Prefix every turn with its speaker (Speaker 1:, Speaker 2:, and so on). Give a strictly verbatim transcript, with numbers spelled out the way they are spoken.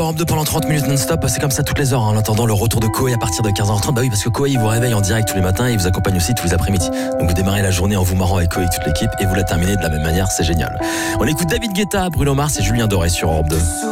Speaker 1: Europe deux pendant trente minutes non-stop. C'est comme ça toutes les heures, hein, en attendant le retour de Koé à partir de quinze heures trente. Bah oui, parce que Koé, il vous réveille en direct tous les matins et il vous accompagne aussi tous les après-midi. Donc vous démarrez la journée en vous marrant avec Koé, avec toute l'équipe, et vous la terminez de la même manière. C'est génial. On écoute David Guetta, Bruno Mars et Julien Doré sur Europe deux.